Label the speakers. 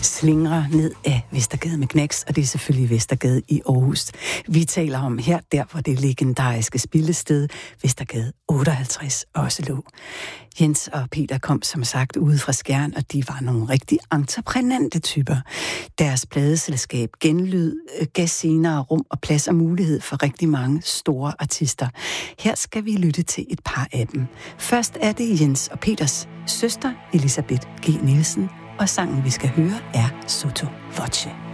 Speaker 1: slingrer ned af Vestergade med Knacks, og det er selvfølgelig Vestergade i Aarhus. Vi taler om her, der hvor det legendariske spillested Vestergade 58 også lå. Jens og Peter kom som sagt ude fra Skjern, og de var nogle rigtig entreprenante typer. Deres pladeselskab Genlyd gav senere rum og plads og mulighed for rigtig mange store artister. Her skal vi lytte til et par af dem. Først er det Jens og Peters søster, Elisabeth G. Nielsen, og sangen vi skal høre er Sotto Voce.